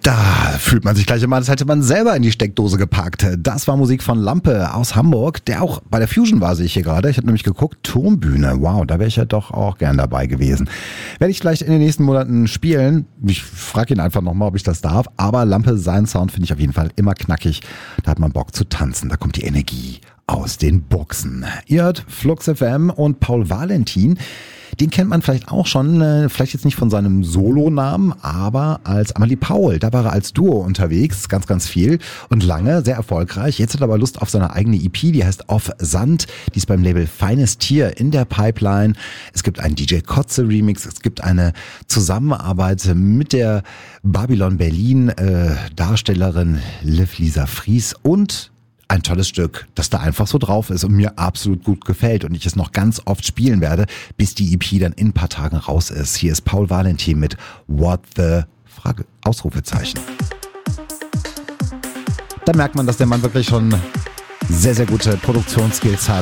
Da fühlt man sich gleich immer, als hätte man selber in die Steckdose gepackt. Das war Musik von Lampe aus Hamburg, der auch bei der Fusion war, sehe ich hier gerade. Ich habe nämlich geguckt, Turmbühne. Wow, da wäre ich ja doch auch gern dabei gewesen. Werde ich vielleicht in den nächsten Monaten spielen. Ich frage ihn einfach nochmal, ob ich das darf. Aber Lampe, seinen Sound finde ich auf jeden Fall immer knackig. Da hat man Bock zu tanzen. Da kommt die Energie aus den Buchsen. Ihr hört Flux FM und Paul Valentin. Den kennt man vielleicht auch schon, vielleicht jetzt nicht von seinem Solonamen, aber als Amelie Paul. Da war er als Duo unterwegs, ganz, ganz viel und lange, sehr erfolgreich. Jetzt hat er aber Lust auf seine eigene EP, die heißt Auf Sand. Die ist beim Label Feines Tier in der Pipeline. Es gibt einen DJ Kotze Remix, es gibt eine Zusammenarbeit mit der Babylon Berlin Darstellerin Liv Lisa Fries und ein tolles Stück, das da einfach so drauf ist und mir absolut gut gefällt und ich es noch ganz oft spielen werde, bis die EP dann in ein paar Tagen raus ist. Hier ist Paul Valentin mit What the Frage, Ausrufezeichen. Da merkt man, dass der Mann wirklich schon sehr, sehr gute Produktionsskills hat.